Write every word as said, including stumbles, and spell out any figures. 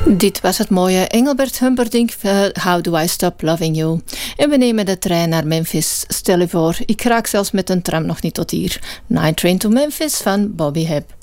Dit was het mooie Engelbert Humperdinck, uh, How Do I Stop Loving You. En we nemen de trein naar Memphis. Stel je voor, ik raak zelfs met een tram nog niet tot hier. Night Train to Memphis van Bobby Hebb.